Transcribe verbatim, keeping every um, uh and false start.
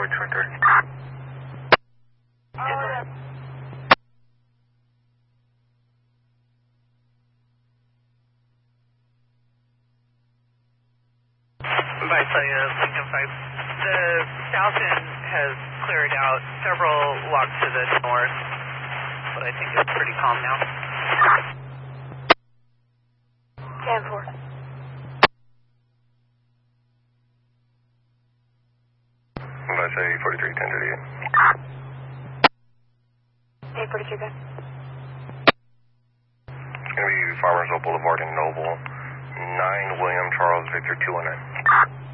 forty twenty-three. Vice Lincoln five. The south end has cleared out several blocks to the north, but I think it's pretty calm now. ten four. Vice eight forty-three, ten thirty-eight. eight forty-three, good. It's going to be Farmersville Boulevard in Noble, nine William Charles Victor two one nine.